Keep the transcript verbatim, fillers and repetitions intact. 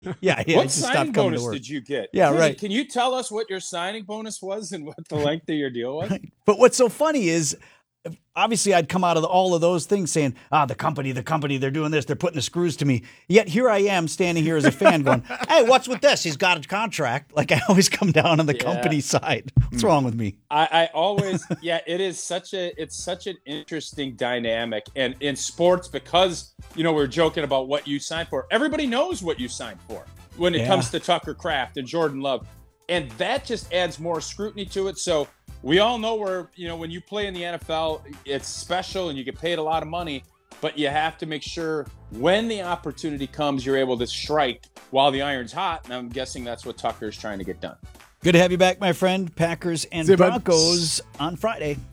Yeah, yeah. I What just signing stopped coming to bonus work. did you get? Yeah, Really, right. can you tell us what your signing bonus was and what the length of your deal was? But what's so funny is, obviously, I'd come out of the, all of those things saying, ah, the company, the company, they're doing this, they're putting the screws to me. Yet here I am standing here as a fan going, hey, what's with this? He's got a contract. Like, I always come down on the Yeah. company side. What's wrong with me? I, I always, yeah, it is such a, it's such an interesting dynamic. And in sports, because, you know, we're joking about what you signed for. Everybody knows what you signed for when it Yeah. comes to Tucker Kraft and Jordan Love. And that just adds more scrutiny to it. So we all know where, you know, when you play in the N F L, it's special and you get paid a lot of money, but you have to make sure when the opportunity comes, you're able to strike while the iron's hot. And I'm guessing that's what Tucker's trying to get done. Good to have you back, my friend. Packers and See you, bud. Broncos on Friday.